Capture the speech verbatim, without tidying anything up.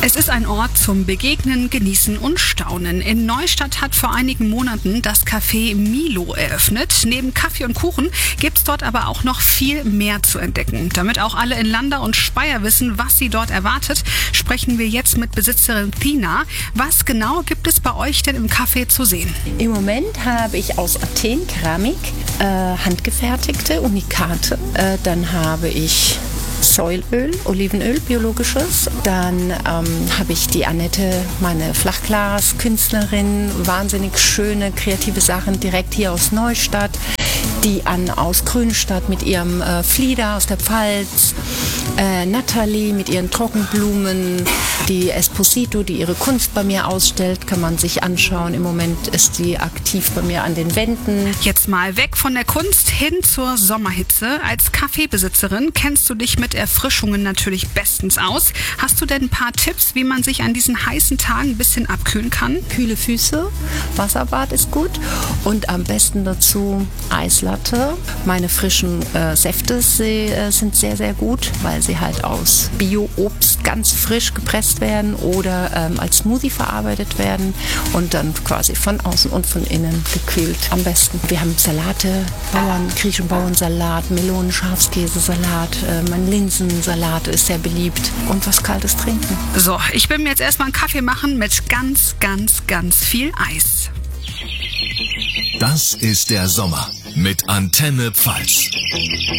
Es ist ein Ort zum Begegnen, Genießen und Staunen. In Neustadt hat vor einigen Monaten das Café Milo eröffnet. Neben Kaffee und Kuchen gibt es dort aber auch noch viel mehr zu entdecken. Damit auch alle in Landau und Speyer wissen, was sie dort erwartet, sprechen wir jetzt mit Besitzerin Tina. Was genau gibt es bei euch denn im Café zu sehen? Im Moment habe ich aus Athen Keramik, äh, handgefertigte Unikate. Äh, dann habe ich Säulöl, Olivenöl, biologisches. Dann ähm, habe ich die Annette, meine Flachglas-Künstlerin, wahnsinnig schöne, kreative Sachen direkt hier aus Neustadt. Die Anne aus Grünstadt mit ihrem äh, Flieder aus der Pfalz. Äh, Nathalie mit ihren Trockenblumen. Die Esposito, die ihre Kunst bei mir ausstellt, kann man sich anschauen. Im Moment ist sie aktiv bei mir an den Wänden. Jetzt mal weg von der Kunst hin zur Sommerhitze. Als Kaffeebesitzerin kennst du dich mit Erfrischungen natürlich bestens aus. Hast du denn ein paar Tipps, wie man sich an diesen heißen Tagen ein bisschen abkühlen kann? Kühle Füße, Wasserbad ist gut und am besten dazu Eislatte. Meine frischen äh, Säfte sie, äh, sind sehr, sehr gut, weil sie halt aus Bio-Obst ganz frisch gepresst werden oder ähm, als Smoothie verarbeitet werden und dann quasi von außen und von innen gekühlt. Am besten. Wir haben Salate, Bauern, griechischen Bauernsalat, Melonen, Schafskäsesalat, äh, mein Linsensalat ist sehr beliebt und was Kaltes trinken. So, ich will mir jetzt erstmal einen Kaffee machen mit ganz, ganz, ganz viel Eis. Das ist der Sommer mit Antenne Pfalz.